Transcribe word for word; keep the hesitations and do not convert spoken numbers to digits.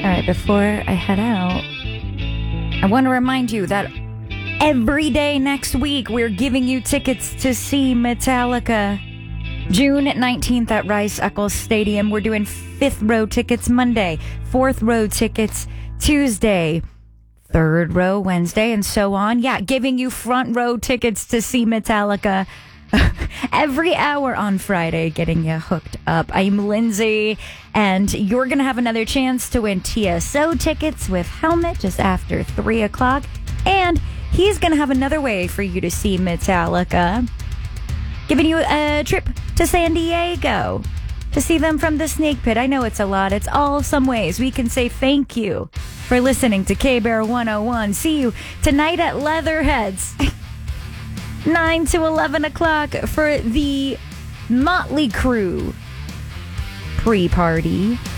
All right, before I head out, I want to remind you that every day next week, we're giving you tickets to see Metallica. June nineteenth at Rice Eccles Stadium. We're doing fifth row tickets Monday, fourth row tickets Tuesday, third row Wednesday, and so on. Yeah, giving you front row tickets to see Metallica every hour on Friday, getting you hooked up. I'm Lindsay, and you're going to have another chance to win T S O tickets with Helmet just after three o'clock. And he's going to have another way for you to see Metallica, giving you a trip to San Diego to see them from the Snake Pit. I know it's a lot. It's all some ways we can say thank you for listening to K-Bear one oh one. See you tonight at Leatherheads, nine to eleven o'clock for the Motley Crue pre-party.